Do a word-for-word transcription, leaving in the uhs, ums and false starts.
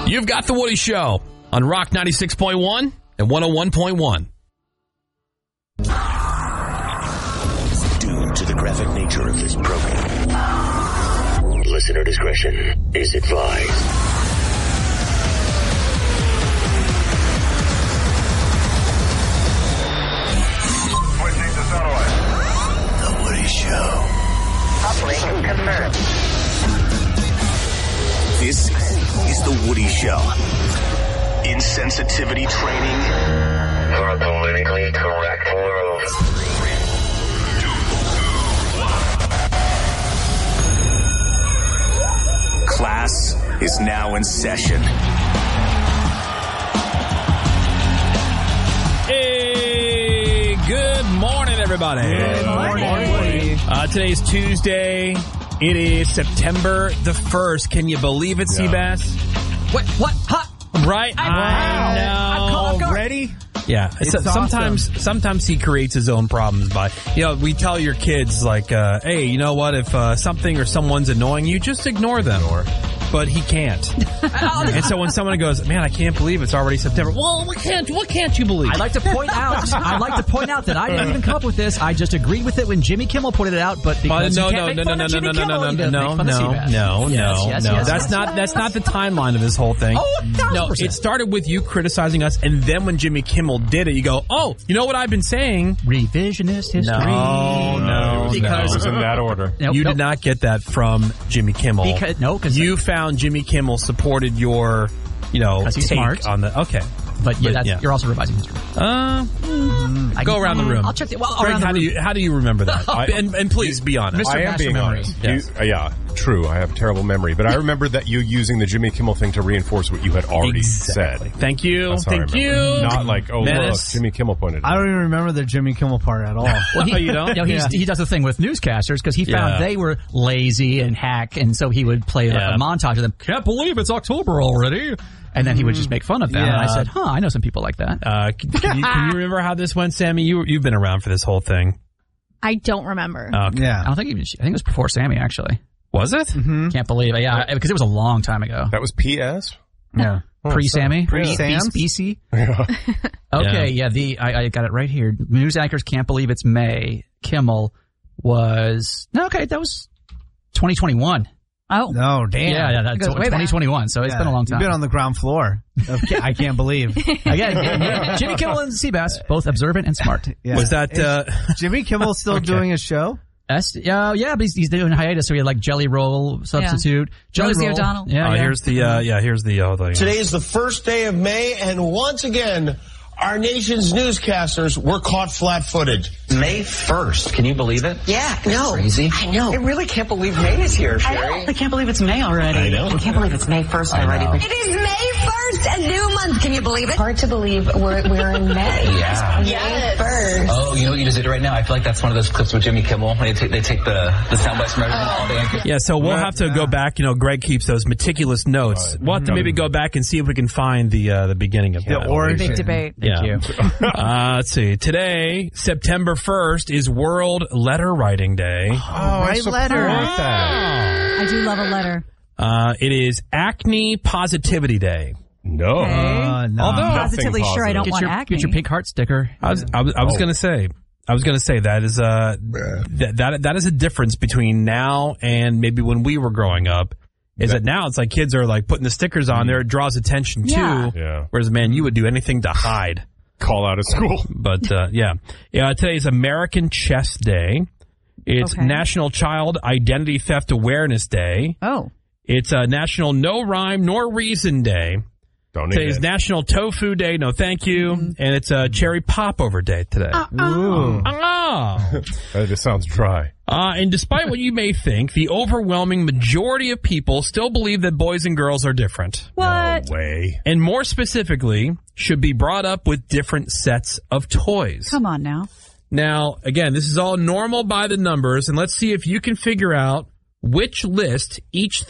You've got The Woody Show on Rock ninety-six point one and one oh one point one. Due to the graphic nature of this program, listener discretion is advised. Switching to satellite. The Woody Show. Uplink confirmed. This is The Woody Show. Insensitivity training For a politically correct world. Class is now in session. Hey, good morning, everybody. Good morning. Uh, today's Tuesday. It is September the first. Can you believe it, Seabass? What? What? Hot? Right? I know. I'm caught off. Ready? Yeah. It's So- sometimes, awesome. sometimes he creates his own problems by, you know, we tell your kids like, uh, hey, you know what? If uh, something or someone's annoying you, just ignore them. But he can't. And so when someone goes, man, I can't believe it's already September. Well, what can't, what can't you believe? I'd like to point out. I'd like to point out that I didn't even come up with this. I just agreed with it when Jimmy Kimmel pointed it out. But Uh, because no, you no, can't no, make no, fun no, of no, Jimmy no, no, Kimmel, no, you no, gotta no, make fun of no, Seabass. no, Yes, no, yes, no. yes, That's yes, not yes. that's not the timeline of this whole thing. Oh, one thousand No, percent. it started with you criticizing us, and then when Jimmy Kimmel did it, you go, oh, you know what I've been saying? Revisionist history. No, no, Because- no. It was in that order. Nope, You nope. did not get that from Jimmy Kimmel. Because no, because You found Jimmy Kimmel supported your, you know, 'Cause he's take smart. on the. Okay, But yeah, But, that's, yeah. you're also revising history. uh, I go can- around the room. I'll check the. Well, Greg, around the how do room. you how do you remember that? I- and, and please be honest. Mister I am Master being Memory. honest. Yes. You, uh, yeah, true. I have terrible memory, but I remember that you using the Jimmy Kimmel thing to reinforce what you had already Exactly. said. Thank you. That's how I Thank remember. you. Not like, oh Menace. look, Jimmy Kimmel pointed. I it out. don't even remember the Jimmy Kimmel part at all. Well, he, Oh, you don't? know, he's, Yeah. he does the thing with newscasters because he found Yeah. they were lazy and hack, and so he would play like Yeah. a montage of them. Can't believe it's October already, and then he would just make fun of them. And I Yeah. said, "Huh, I know some people like that." Uh, can, can, you, can you remember how this went, Sammy? You you've been around for this whole thing. I don't remember. Okay. Yeah. I don't think even. I think it was before Sammy actually. Was it? Mm-hmm. Can't believe it. Yeah, because it was a long time ago. That was P S. Yeah, pre Sammy, Pre-Sams? B C. Yeah. Okay, yeah. The I, I got it right here. News anchors can't believe it's May. Kimmel was no. Okay, that was twenty twenty-one. Oh, No, damn. Yeah, yeah, that's It goes way back. twenty twenty-one. So it's Yeah. been a long time. You've been on the ground floor. of Ca- I can't believe. Again, yeah, Jimmy Kimmel and Seabass, both observant and smart. Yeah. Was that? Uh, Jimmy Kimmel still Okay. doing his show? S, uh, yeah, but he's, he's doing hiatus, so he had like Jelly Roll substitute. Jelly Rosie Roll. O'Donnell. Yeah, oh, yeah. here's the. Uh, yeah, here's the. Uh, the Today is the first day of May, and once again, our nation's newscasters were caught flat-footed. May first. Can you believe it? Yeah, no. Crazy. I know. I really can't believe May is here, I Sherry. know. I can't believe it's May already. I know. I can't believe it's May first already. know. It is May first, a new month. Can you believe it? Hard to believe we're, we're in May. Yeah. May first. Oh, you know what you just did right now? I feel like that's one of those clips with Jimmy Kimmel when they take, they take the, the sound bites from everything, all the anchors. Yeah, so we'll have to go back. You know, Greg keeps those meticulous notes. We'll have to maybe go back and see if we can find the uh, the beginning of The that. origin. big debate. Yeah. you. uh, let's see. Today, September first, is World Letter Writing Day. Oh, I Write support letters. that. I do love a letter. Uh, it is Acne Positivity Day. No. Okay. Uh, no. Although- Nothing Positively sure I positive. don't Get want your, acne. get your pink heart sticker. I was I was, I was Oh. going to say I was going to say that is uh that, that that is a difference between now and maybe when we were growing up. Is that now it's like kids are like putting the stickers on there, it draws attention Yeah. too. Yeah. Whereas man, you would do anything to hide. Call out of school. But uh, yeah, yeah. Today's American Chess Day. It's Okay. National Child Identity Theft Awareness Day. Oh, It's uh, National No Rhyme Nor Reason Day. Don't need Today's it. National Tofu Day. No, thank you. Mm-hmm. And it's uh, Cherry Popover Day today. Ooh. Ah. That just sounds dry. Uh, and despite what you may think, the overwhelming majority of people still believe that boys and girls are different. what? Way. And more specifically, should be brought up with different sets of toys. Come on now. Now, again, this is all normal by the numbers, and let's see if you can figure out which list each